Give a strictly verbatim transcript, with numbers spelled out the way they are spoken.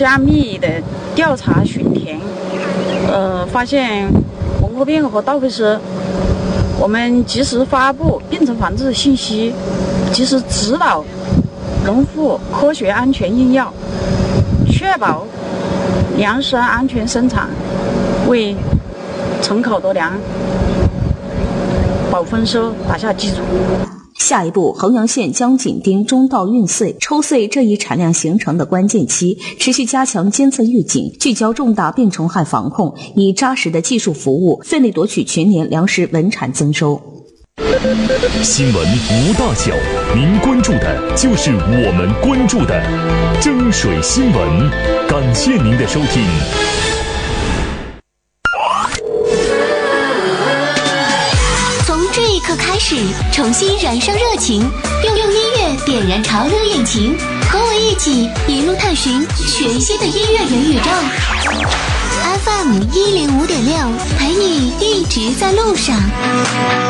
加密的调查巡田，呃，发现文科病和盗匪时，我们及时发布病虫防治信息，及时指导农户科学安全用药，确保粮食安全生产，为存口夺粮、保丰收打下基础。 下一步，衡阳县将紧盯中稻运穗、抽穗这一产量形成的关键期，持续加强监测预警，聚焦重大病虫害防控，以扎实的技术服务，奋力夺取全年粮食稳产增收。 新闻无大小，您关注的就是我们关注的蒸水新闻。感谢您的收听。 这一刻开始，重新燃烧热情，用用音乐点燃潮流引擎，和我一起一路探寻全新的音乐元宇宙。F M 一零五点六，陪你一直在路上。